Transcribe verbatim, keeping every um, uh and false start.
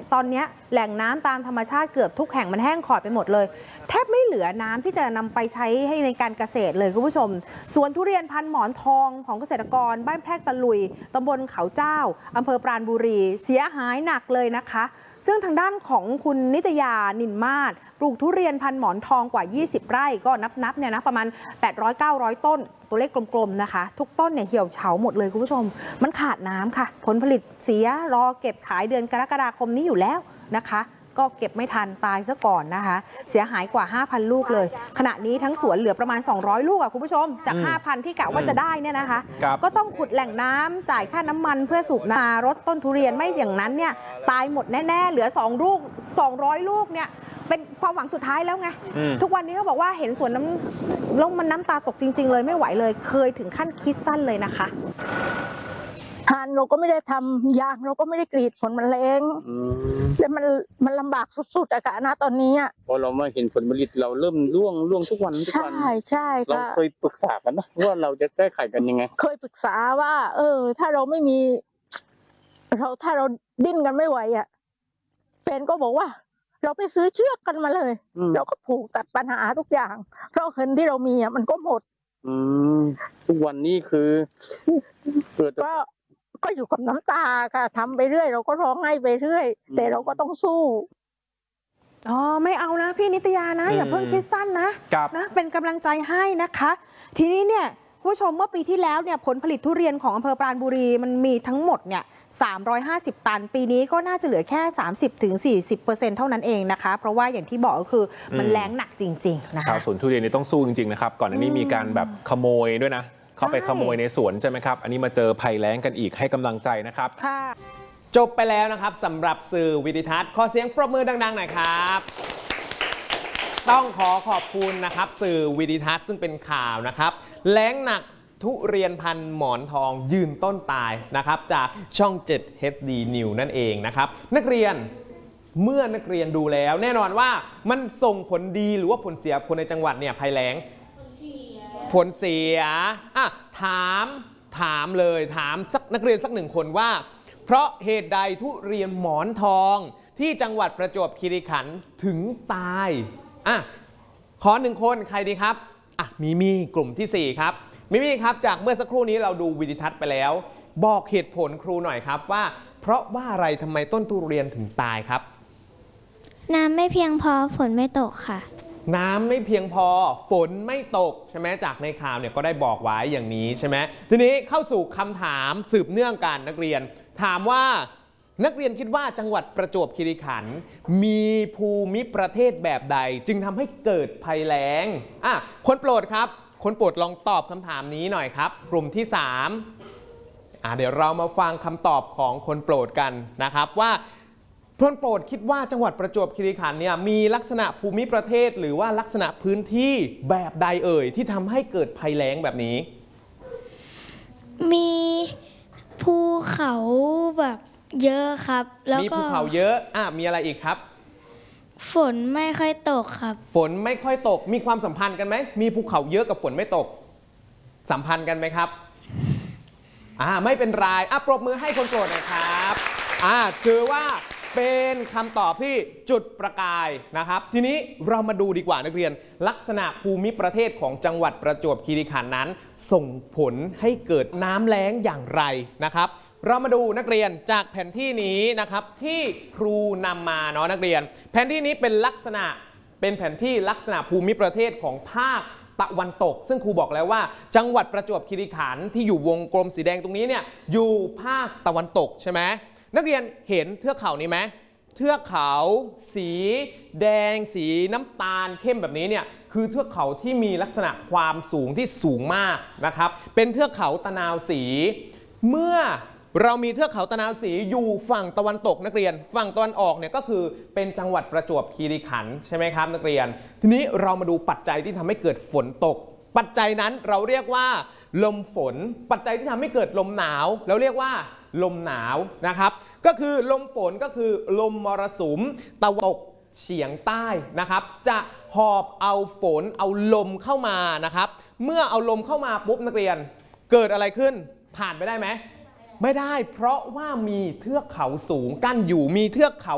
ตอนนี้แหล่งน้ำตามธรรมชาติเกือบทุกแห่งมันแห้งขอดไปหมดเลยแทบไม่เหลือน้ำที่จะนำไปใช้ให้ในการเกษตรเลยคุณผู้ชมสวนทุเรียนพันหมอนทองของเกษตรกรบ้านแพรกตะลุยตำบลเขาเจ้าอำเภอปราณบุรีเสียหายหนักเลยนะคะซึ่งทางด้านของคุณนิตยานินมาศปลูกทุเรียนพันหมอนทองกว่ายี่สิบไร่ก็นับๆเนี่ยนะประมาณ แปดร้อย เก้าร้อย ต้นตัวเลขกลมๆนะคะทุกต้นเนี่ยเหี่ยวเฉาหมดเลยคุณผู้ชมมันขาดน้ำค่ะผลผลิตเสียรอเก็บขายเดือนกรกฎาคมนี้อยู่แล้วนะคะก็เก็บไม่ทันตายซะก่อนนะคะเสียหายกว่า ห้าพัน ลูกเลยขณะนี้ทั้งสวนเหลือประมาณสองร้อยลูกอ่ะคุณผู้ชมจาก ห้าพัน ที่กะว่าจะได้เนี่ยนะคะก็ต้องขุดแหล่งน้ำจ่ายค่าน้ำมันเพื่อสูบน้ำรดต้นทุเรียนไม่อย่างนั้นเนี่ยตายหมดแน่ๆเหลือสองลูกสองร้อยลูกเนี่ยเป็นความหวังสุดท้ายแล้วไงทุกวันนี้เขาบอกว่าเห็นสวนน้ำแล้วมันน้ำตาตกจริงๆเลยไม่ไหวเลยเคยถึงขั้นคิดสั้นเลยนะคะทานเราก็ไม่ได้ทำยางเราก็ไม่ได้กรีดผลมันแรงแล้วมันมันลำบากสุดๆอะค่ะนะตอนนี้พอเรามาเห็นผลผลิตเราเริ่มร่วงร่วงทุกวันทุกวันใช่ใช่เราเคยปรึกษากันนะว่าเราจะแก้ไขกันยังไงเคยปรึกษาว่าเออถ้าเราไม่มีเราถ้าเราดิ้นกันไม่ไหวอะแฟนก็บอกว่าเราไปซื้อเชือกกันมาเลยเราก็ผูกตัดปัญหาทุกอย่างเพราะเงินที่เรามีอะมันก็หมดอืมทุกวันนี้คือก็ก็อยู่กับน้ำตาค่ะทำไปเรื่อยเราก็ร้องไห้ไปเรื่อยแต่เราก็ต้องสู้อ๋อไม่เอานะพี่นิตยานะอย่าเพิ่งคิดสั้นนะนะเป็นกำลังใจให้นะคะทีนี้เนี่ยผู้ชมเมื่อปีที่แล้วเนี่ยผลผลิตทุเรียนของอำเภอปราณบุรีมันมีทั้งหมดเนี่ยสามร้อยห้าสิบตันปีนี้ก็น่าจะเหลือแค่ สามสิบถึงสี่สิบเปอร์เซ็นต์ เท่านั้นเองนะคะเพราะว่าอย่างที่บอกก็คือมันแรงหนักจริงๆนะคะชาวสวนทุเรียนนี่ต้องสู้จริงๆนะครับก่อนหน้านี้มีการแบบขโมยด้วยนะเข้าไปขโมยในสวนใช่ไหมครับอันนี้มาเจอภัยแล้งกันอีกให้กำลังใจนะครับค่ะจบไปแล้วนะครับสำหรับสื่อวิดิทัศน์ขอเสียงปรบมือดังๆหน่อยครับต้องขอขอบคุณนะครับสื่อวิดิทัศน์ซึ่งเป็นข่าวนะครับแล้งหนักทุเรียนพันหมอนทองยืนต้นตายนะครับจากช่อง เจ็ด เอช ดี News นั่นเองนะครับนักเรียนเมื่อนักเรียนดูแล้วแน่นอนว่ามันส่งผลดีหรือว่าผลเสียคนในจังหวัดเนี่ยภัยแล้งผลเสียอ่ะถามถามเลยถามสักนักเรียนสักหนึ่งคนว่าเพราะเหตุใดทุเรียนหมอนทองที่จังหวัดประจวบคีรีขันธ์ถึงตายอ่ะขอหนึ่งคนใครดีครับอ่ะมีมีกลุ่มที่สี่ครับมิมี่ครับจากเมื่อสักครู่นี้เราดูวิดิทัศน์ไปแล้วบอกเหตุผลครูหน่อยครับว่าเพราะว่าอะไรทำไมต้นทุเรียนถึงตายครับน้ำไม่เพียงพอฝนไม่ตกค่ะน้ำไม่เพียงพอฝนไม่ตกใช่ไหมจากในข่าวเนี่ยก็ได้บอกไว้อย่างนี้ใช่ไหมทีนี้เข้าสู่คำถามสืบเนื่องกันนักเรียนถามว่านักเรียนคิดว่าจังหวัดประจวบคีรีขันธ์มีภูมิประเทศแบบใดจึงทำให้เกิดภัยแล้งอ่ะคนโปรดครับคนโปรดลองตอบคำถามนี้หน่อยครับกลุ่มที่สามอ่ะเดี๋ยวเรามาฟังคำตอบของคนโปรดกันนะครับว่าคนโปรดคิดว่าจังหวัดประจวบคีรีขันธ์เนี่ยมีลักษณะภูมิประเทศหรือว่าลักษณะพื้นที่แบบใดเอ่ยที่ทำให้เกิดภัยแล้งแบบนี้มีภูเขาแบบเยอะครับแล้วก็มีภูเขาเยอะอ่ะมีอะไรอีกครับฝนไม่ค่อยตกครับฝนไม่ค่อยตกมีความสัมพันธ์กันไหมมีภูเขาเยอะกับฝนไม่ตกสัมพันธ์กันไหมครับอ่าไม่เป็นไรอ่ะปรบมือให้คนโปรดหน่อยครับอ่าถือว่าเป็นคำตอบที่จุดประกายนะครับทีนี้เรามาดูดีกว่านักเรียนลักษณะภูมิประเทศของจังหวัดประจวบคีรีขันธ์นั้นส่งผลให้เกิดน้ำแล้งอย่างไรนะครับเรามาดูนักเรียนจากแผนที่นี้นะครับที่ครูนำมาเนาะนักเรียนแผนที่นี้เป็นลักษณะเป็นแผนที่ลักษณะภูมิประเทศของภาคตะวันตกซึ่งครูบอกแล้วว่าจังหวัดประจวบคีรีขันธ์ที่อยู่วงกลมสีแดงตรงนี้เนี่ยอยู่ภาคตะวันตกใช่ไหมนักเรียนเห็นเทือกเขานี้ไหมเทือกเขาสีแดงสีน้ำตาลเข้มแบบนี้เนี่ยคือเทือกเขาที่มีลักษณะความสูงที่สูงมากนะครับเป็นเทือกเขาตะนาวสีเมื่อเรามีเทือกเขาตะนาวสีอยู่ฝั่งตะวันตกนักเรียนฝั่งตะวันออกเนี่ยก็คือเป็นจังหวัดประจวบคีรีขันธ์ใช่ไหมครับนักเรียนทีนี้เรามาดูปัจจัยที่ทำให้เกิดฝนตกปัจจัยนั้นเราเรียกว่าลมฝนปัจจัยที่ทำให้เกิดลมหนาวเราเรียกว่าลมหนาวนะครับก็คือลมฝนก็คือลมมรสุมตะวันตกเฉียงใต้นะครับจะหอบเอาฝนเอาลมเข้ามานะครับเมื่อเอาลมเข้ามาปุ๊บนักเรียนเกิดอะไรขึ้นผ่านไปได้ไหมไม่ได้เพราะว่ามีเทือกเขาสูงกั้นอยู่มีเทือกเขา